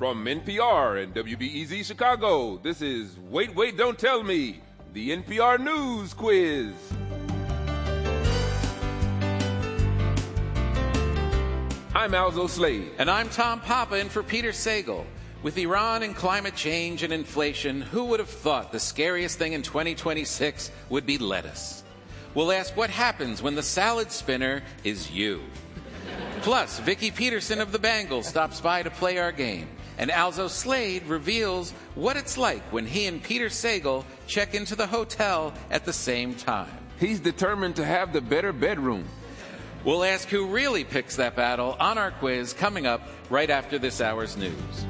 From NPR and WBEZ Chicago, this is Wait, Wait, Don't Tell Me, the NPR News Quiz. I'm Alzo Slade. And I'm Tom Papa in for Peter Sagal. With Iran and climate change and inflation, who would have thought the scariest thing in 2026 would be lettuce? We'll ask what happens when the salad spinner is you. Plus, Vicki Peterson of the Bangles stops by to play our game. And Alzo Slade reveals what it's like when he and Peter Sagal check into the hotel at the same time. He's determined to have the better bedroom. We'll ask who really picks that battle on our quiz coming up right after this hour's news.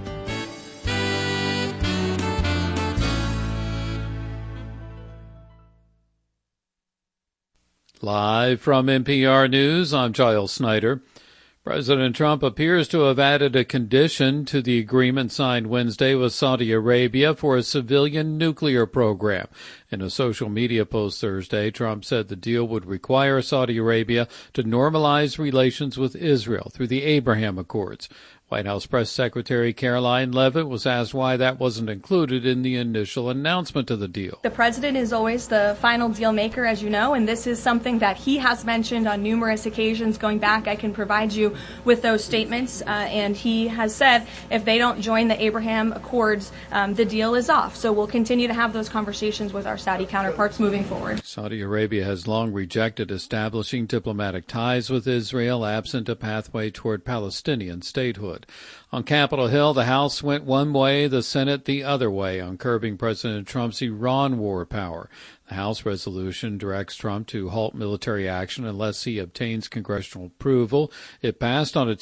Live from NPR News, I'm Giles Snyder. President Trump appears to have added a condition to the agreement signed Wednesday with Saudi Arabia for a civilian nuclear program. In a social media post Thursday, Trump said the deal would require Saudi Arabia to normalize relations with Israel through the Abraham Accords. White House Press Secretary Caroline Leavitt was asked why that wasn't included in the initial announcement of the deal. The president is always the final deal maker, as you know, and this is something that he has mentioned on numerous occasions going back. I can provide you with those statements, and he has said if they don't join the Abraham Accords, the deal is off. So we'll continue to have those conversations with our Saudi counterparts moving forward. Saudi Arabia has long rejected establishing diplomatic ties with Israel, absent a pathway toward Palestinian statehood. On Capitol Hill, the House went one way, the Senate the other way on curbing President Trump's Iran war power. The House resolution directs Trump to halt military action unless he obtains congressional approval. It passed on a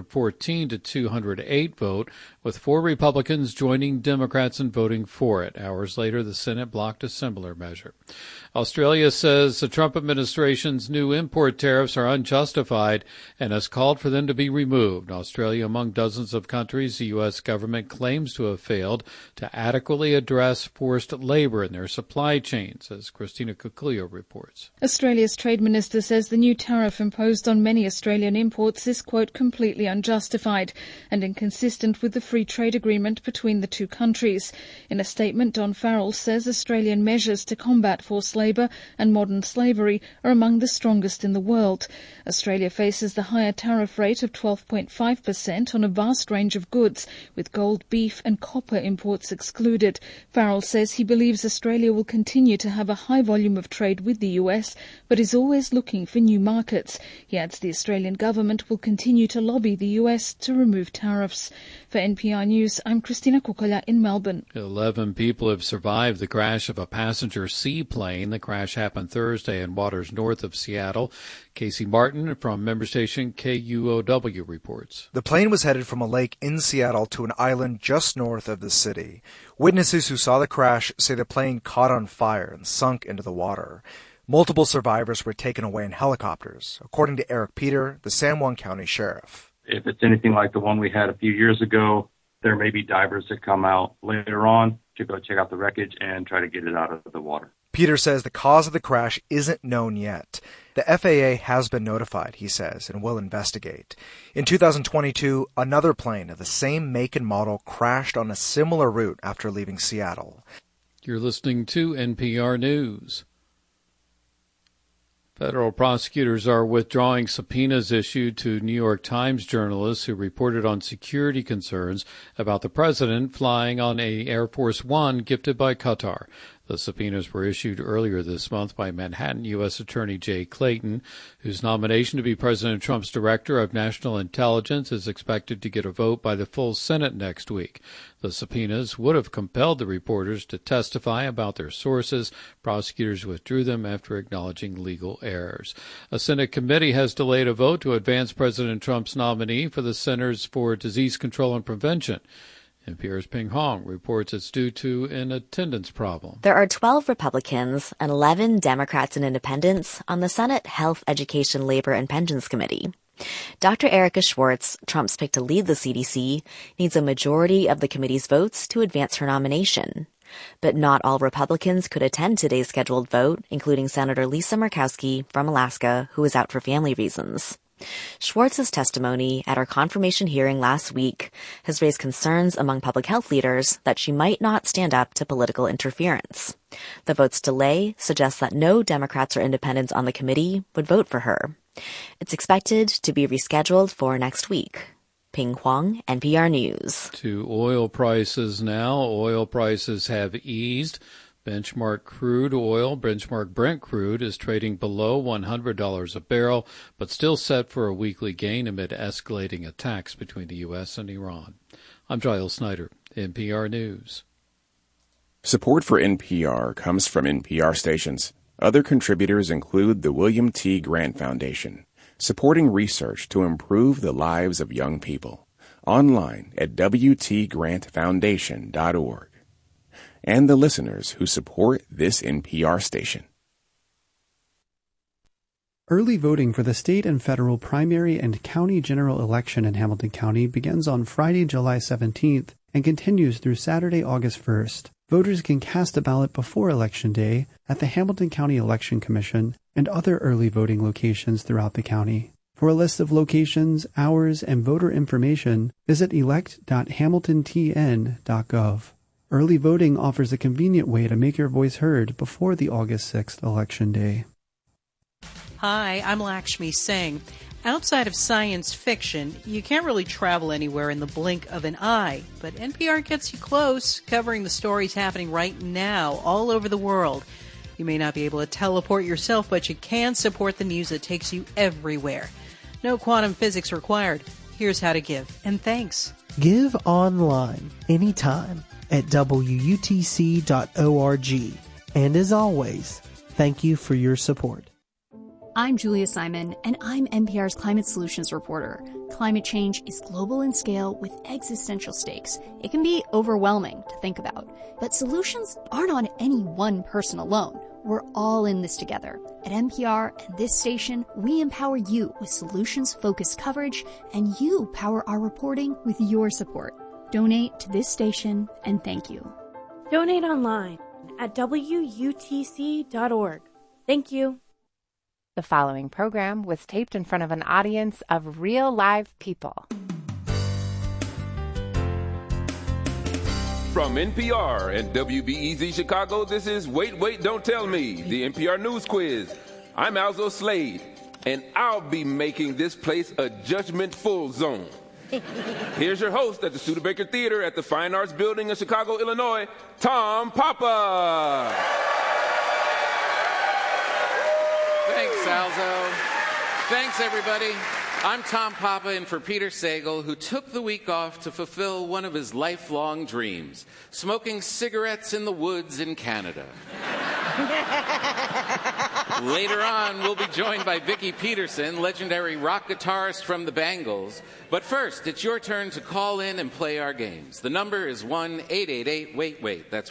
214 to 208 vote, with 4 Republicans joining Democrats in voting for it. Hours later, the Senate blocked a similar measure. Australia says the Trump administration's new import tariffs are unjustified and has called for them to be removed. Australia, among dozens of countries, the U.S. government claims to have failed to adequately address forced labor in their supply chains, as Christina Cuclio reports. Australia's Trade Minister says the new tariff imposed on many Australian imports is, quote, completely unjustified and inconsistent with the free trade agreement between the two countries. In a statement, Don Farrell says Australian measures to combat forced labour and modern slavery are among the strongest in the world. Australia faces the higher tariff rate of 12.5% on a vast range of goods, with gold, beef and copper imports excluded. Farrell says he believes Australia will continue to have a high volume of trade with the US, but is always looking for new markets. He adds the Australian government will continue to lobby the US to remove tariffs. For NPR News, I'm Christina Kukola in Melbourne. 11 people have survived the crash of a passenger seaplane. The crash happened Thursday in waters north of Seattle. Casey Martin from member station KUOW reports. The plane was headed from a lake in Seattle to an island just north of the city. Witnesses who saw the crash say the plane caught on fire and sunk into the water. Multiple survivors were taken away in helicopters, according to Eric Peter, the San Juan County Sheriff. If it's anything like the one we had a few years ago, there may be divers that come out later on to go check out the wreckage and try to get it out of the water. Peter says the cause of the crash isn't known yet. The FAA has been notified, he says, and will investigate. In 2022, another plane of the same make and model crashed on a similar route after leaving Seattle. You're listening to NPR News. Federal prosecutors are withdrawing subpoenas issued to New York Times journalists who reported on security concerns about the president flying on a Air Force One gifted by Qatar. The subpoenas were issued earlier this month by Manhattan U.S. Attorney Jay Clayton, whose nomination to be President Trump's Director of National Intelligence is expected to get a vote by the full Senate next week. The subpoenas would have compelled the reporters to testify about their sources. Prosecutors withdrew them after acknowledging legal errors. A Senate committee has delayed a vote to advance President Trump's nominee for the Centers for Disease Control and Prevention. NPR's Ping Hong reports it's due to an attendance problem. There are 12 Republicans and 11 Democrats and independents on the Senate Health, Education, Labor, and Pensions Committee. Dr. Erica Schwartz, Trump's pick to lead the CDC, needs a majority of the committee's votes to advance her nomination. But not all Republicans could attend today's scheduled vote, including Senator Lisa Murkowski from Alaska, who is out for family reasons. Schwartz's testimony at her confirmation hearing last week has raised concerns among public health leaders that she might not stand up to political interference. The vote's delay suggests that no Democrats or independents on the committee would vote for her. It's expected to be rescheduled for next week. Ping Huang, NPR News. To oil prices now. Oil prices have eased. Benchmark crude oil, benchmark Brent crude, is trading below $100 a barrel, but still set for a weekly gain amid escalating attacks between the U.S. and Iran. I'm Giles Snyder, NPR News. Support for NPR comes from NPR stations. Other contributors include the William T. Grant Foundation, supporting research to improve the lives of young people. Online at wtgrantfoundation.org. And the listeners who support this NPR station. Early voting for the state and federal primary and county general election in Hamilton County begins on Friday, July 17th and continues through Saturday, August 1st. Voters can cast a ballot before Election Day at the Hamilton County Election Commission and other early voting locations throughout the county. For a list of locations, hours, and voter information, visit elect.hamiltontn.gov. Early voting offers a convenient way to make your voice heard before the August 6th Election Day. Hi, I'm Lakshmi Singh. Outside of science fiction, you can't really travel anywhere in the blink of an eye, but NPR gets you close, covering the stories happening right now all over the world. You may not be able to teleport yourself, but you can support the news that takes you everywhere. No quantum physics required. Here's how to give, and thanks. Give online, anytime, at WUTC.org. And as always, thank you for your support. I'm Julia Simon, and I'm NPR's Climate Solutions reporter. Climate change is global in scale with existential stakes. It can be overwhelming to think about. But solutions aren't on any one person alone. We're all in this together. At NPR and this station, we empower you with solutions-focused coverage, and you power our reporting with your support. Donate to this station, and thank you. Donate online at WUTC.org. Thank you. The following program was taped in front of an audience of real live people. From NPR and WBEZ Chicago, this is Wait, Wait, Don't Tell Me, the NPR News Quiz. I'm Alzo Slade, and I'll be making this place a judgment-full zone. Here's your host at the Studebaker Theater at the Fine Arts Building in Chicago, Illinois, Tom Papa. Thanks, Alzo. Thanks, everybody. I'm Tom Papa in for Peter Sagal, who took the week off to fulfill one of his lifelong dreams, smoking cigarettes in the woods in Canada. Later on, we'll be joined by Vicki Peterson, legendary rock guitarist from the Bangles. But first, it's your turn to call in and play our games. The number is 1-888-WAIT-WAIT. That's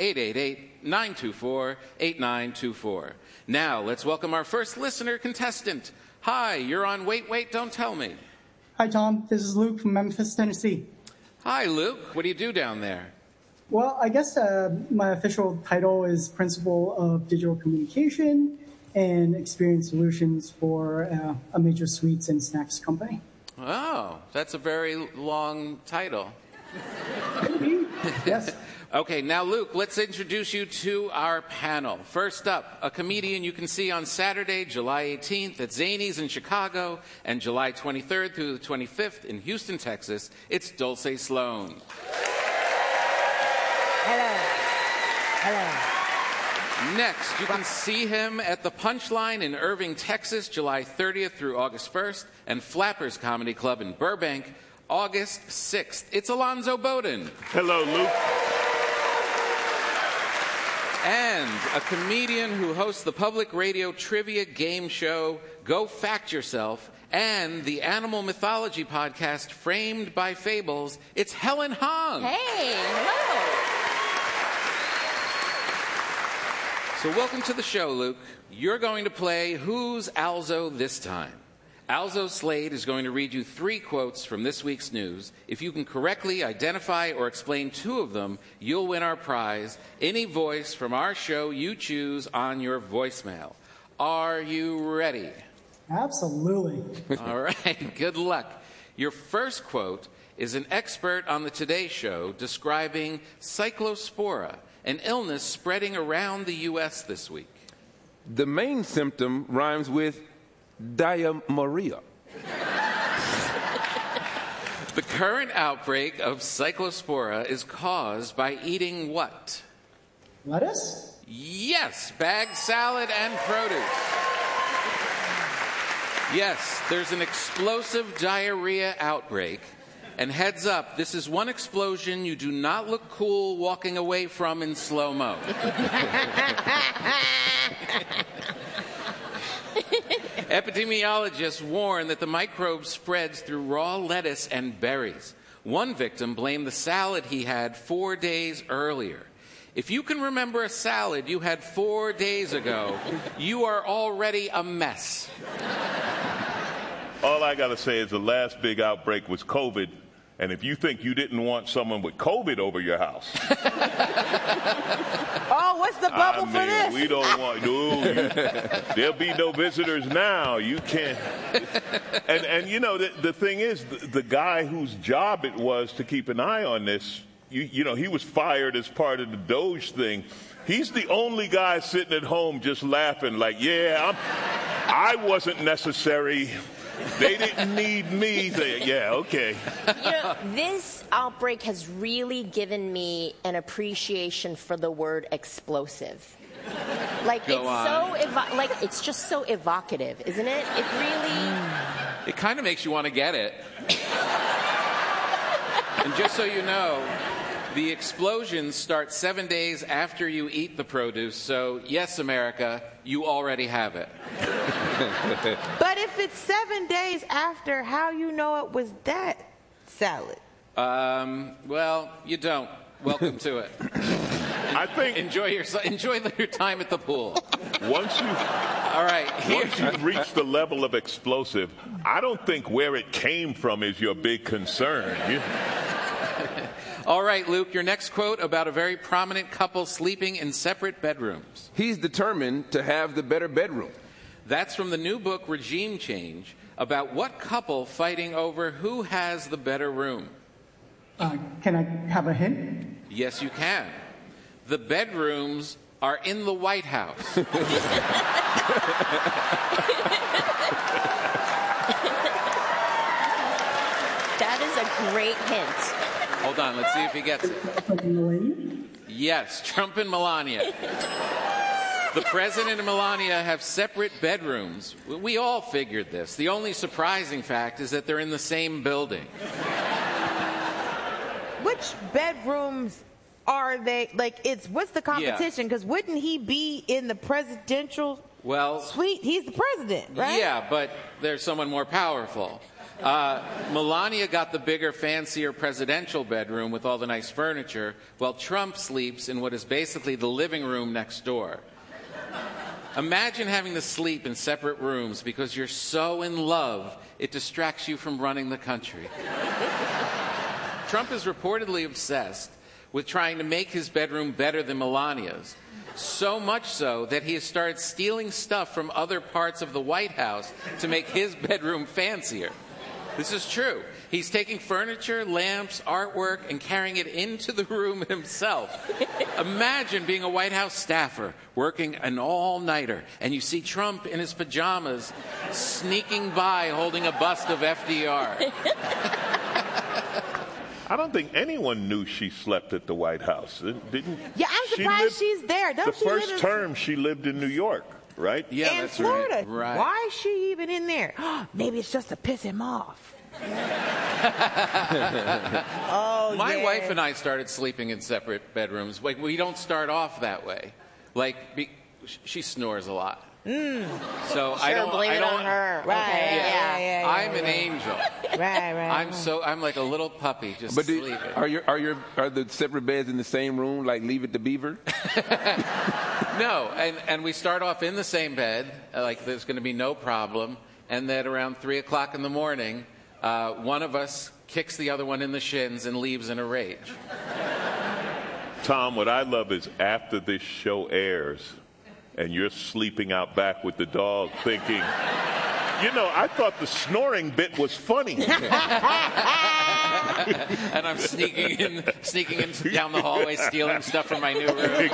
1-888-924-8924. Now, let's welcome our first listener contestant. Hi, you're on Wait, Wait, Don't Tell Me. Hi, Tom. This is Luke from Memphis, Tennessee. Hi, Luke. What do you do down there? Well, I guess my official title is Principal of Digital Communication and Experience Solutions for a major sweets and snacks company. Oh, that's a very long title. Yes. Okay, now, Luke, let's introduce you to our panel. First up, a comedian you can see on Saturday, July 18th at Zanies in Chicago, and July 23rd through the 25th in Houston, Texas. It's Dulce Sloan. Hello. Next, you can see him at the Punchline in Irving, Texas, July 30th through August 1st, and Flappers Comedy Club in Burbank, August 6th. It's Alonzo Bowden. Hello, Luke. And a comedian who hosts the public radio trivia game show Go Fact Yourself and the animal mythology podcast Framed by Fables. It's Helen Hong. Hey, hello. So welcome to the show, Luke. You're going to play Who's Alzo this time? Alzo Slade is going to read you 3 quotes from this week's news. If you can correctly identify or explain 2 of them, you'll win our prize, any voice from our show you choose on your voicemail. Are you ready? Absolutely. All right, good luck. Your first quote is an expert on the Today Show describing cyclospora, an illness spreading around the U.S. this week. The main symptom rhymes with diarrhea. The current outbreak of cyclospora is caused by eating what? Lettuce? Yes, bagged salad and produce. Yes, there's an explosive diarrhea outbreak. And heads up, this is one explosion you do not look cool walking away from in slow-mo. Epidemiologists warn that the microbe spreads through raw lettuce and berries. One victim blamed the salad he had 4 days earlier. If you can remember a salad you had 4 days ago, you are already a mess. All I got to say is the last big outbreak was COVID. And if you think you didn't want someone with COVID over your house. Oh, what's the bubble for this? We don't want, there'll be no visitors now. You can't. And you know, the thing is, the guy whose job it was to keep an eye on this, you know, he was fired as part of the Doge thing. He's the only guy sitting at home just laughing like, yeah, I wasn't necessary. They didn't need me. Yeah, okay. You know, this outbreak has really given me an appreciation for the word explosive. Like, it's just so evocative, isn't it? It really... It kind of makes you want to get it. And just so you know, the explosions start 7 days after you eat the produce. So, yes, America, you already have it. But if it's 7 days after, how you know it was that salad? Well, you don't. Welcome to it. I think enjoy your time at the pool. Once you've reached the level of explosive, I don't think where it came from is your big concern. All right, Luke, your next quote about a very prominent couple sleeping in separate bedrooms. He's determined to have the better bedroom. That's from the new book, Regime Change, about what couple fighting over who has the better room. Can I have a hint? Yes, you can. The bedrooms are in the White House. That is a great hint. Hold on, let's see if he gets it. Yes, Trump and Melania. The president and Melania have separate bedrooms. We all figured this. The only surprising fact is that they're in the same building. Which bedrooms are they? Like, what's the competition? Because wouldn't he be in the presidential suite? He's the president, right? Yeah, but there's someone more powerful. Melania got the bigger, fancier presidential bedroom with all the nice furniture, while Trump sleeps in what is basically the living room next door. Imagine having to sleep in separate rooms because you're so in love, it distracts you from running the country. Trump is reportedly obsessed with trying to make his bedroom better than Melania's. So much so that he has started stealing stuff from other parts of the White House to make his bedroom fancier. This is true. He's taking furniture, lamps, artwork, and carrying it into the room himself. Imagine being a White House staffer, working an all-nighter, and you see Trump in his pajamas sneaking by holding a bust of FDR. I don't think anyone knew she slept at the White House. Didn't? Yeah, I'm surprised she's there. The first term she lived in New York, right? Yeah, in that's Florida. Right. Why is she even in there? Maybe it's just to piss him off. My wife and I started sleeping in separate bedrooms. Like, we don't start off that way. Like, she snores a lot. So I don't blame it on her. Right. Yeah. I'm an angel. Right. I'm like a little puppy just sleeping. Are the separate beds in the same room, like Leave It to Beaver? No, and we start off in the same bed, like there's going to be no problem, and then around 3 o'clock in the morning, one of us kicks the other one in the shins and leaves in a rage. Tom, what I love is after this show airs, and you're sleeping out back with the dog thinking, I thought the snoring bit was funny. And I'm sneaking in down the hallway, stealing stuff from my new room.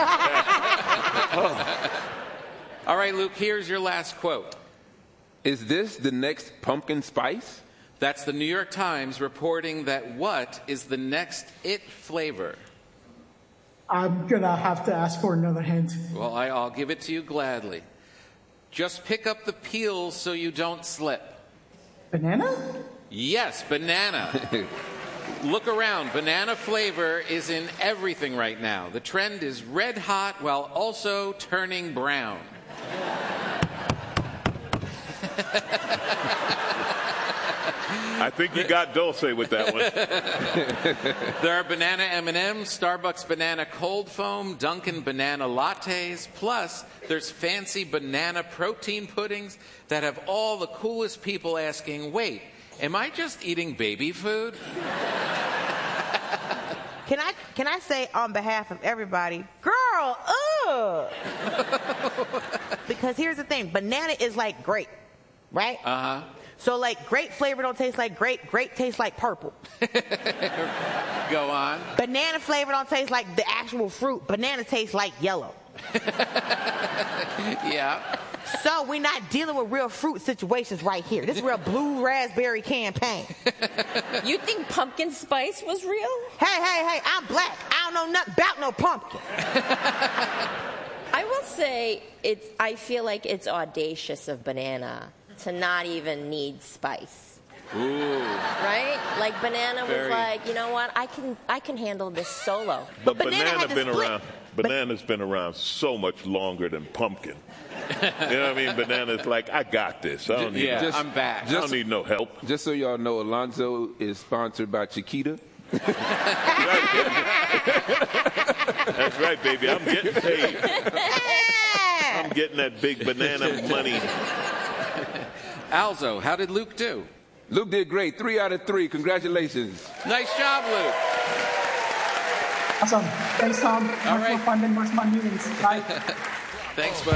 All right, Luke, here's your last quote. Is this the next pumpkin spice? That's the New York Times reporting that what is the next it flavor? I'm going to have to ask for another hint. Well, I'll give it to you gladly. Just pick up the peels so you don't slip. Banana? Yes, banana. Look around. Banana flavor is in everything right now. The trend is red hot while also turning brown. I think you got Dulce with that one. There are banana M&Ms, Starbucks banana cold foam, Dunkin' banana lattes, plus there's fancy banana protein puddings that have all the coolest people asking, wait, am I just eating baby food? Can I say on behalf of everybody, girl, ugh. Because here's the thing, banana is like grape, right? Uh-huh. So, like, grape flavor don't taste like grape. Grape tastes like purple. Go on. Banana flavor don't taste like the actual fruit. Banana tastes like yellow. Yeah. So we're not dealing with real fruit situations right here. This is real blue raspberry campaign. You think pumpkin spice was real? Hey, I'm black. I don't know nothing about no pumpkin. I will say I feel like it's audacious of banana to not even need spice. Ooh. Right? Like banana was like, you know what? I can handle this solo. But banana's been around so much longer than pumpkin. You know what I mean? Banana's like, I got this. I don't need I'm back. I don't need no help. Just so y'all know, Alonzo is sponsored by Chiquita. That's right, baby. I'm getting paid. I'm getting that big banana money. Alzo, how did Luke do? Luke did great. 3 out of 3. Congratulations. Nice job, Luke. Awesome. Thanks, Tom. All right. Much more fun than most of my meetings. Bye. Thanks, buddy.